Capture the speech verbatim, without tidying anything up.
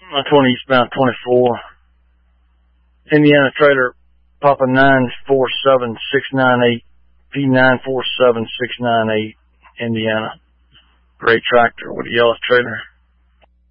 My twenty eastbound twenty-four. Indiana trailer, Papa nine four seven six nine eight, P nine four seven six nine eight, Indiana. Gray tractor with a yellow trailer.